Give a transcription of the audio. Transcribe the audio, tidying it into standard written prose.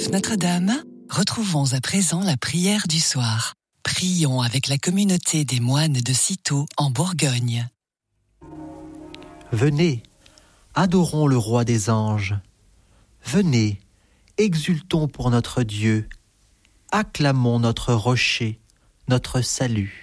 Saint-Joseph Notre-Dame, retrouvons à présent la prière du soir. Prions avec la communauté des moines de Cîteaux en Bourgogne. Venez, adorons le roi des anges. Venez, exultons pour notre Dieu. Acclamons notre rocher, notre salut.